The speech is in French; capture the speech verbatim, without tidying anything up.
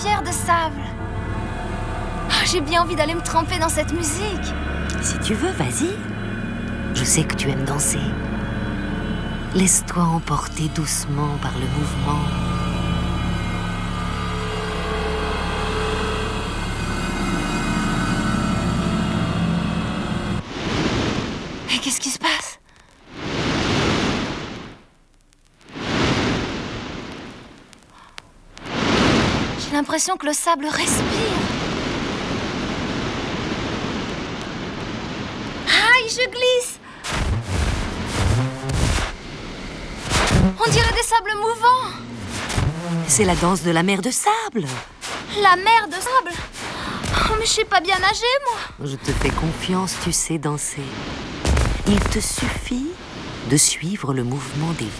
rivière de sable. Oh, j'ai bien envie d'aller me tremper dans cette musique. Si tu veux, vas-y. Je sais que tu aimes danser. Laisse-toi emporter doucement par le mouvement. Et qu'est-ce qui se passe? J'ai l'impression que le sable respire. Aïe, je glisse! On dirait des sables mouvants. C'est la danse de la mer de sable. La mer de sable? Oh, mais je sais pas bien nager, moi. Je te fais confiance, tu sais danser. Il te suffit de suivre le mouvement des